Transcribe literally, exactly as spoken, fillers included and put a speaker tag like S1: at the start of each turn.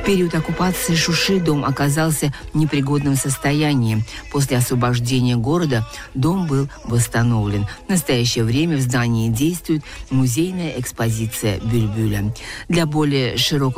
S1: В период оккупации Шуши дом оказался в непригодном состоянии. После освобождения города дом был восстановлен. В настоящее время в здании действует музейная экспозиция Бюльбюля. Для более широкого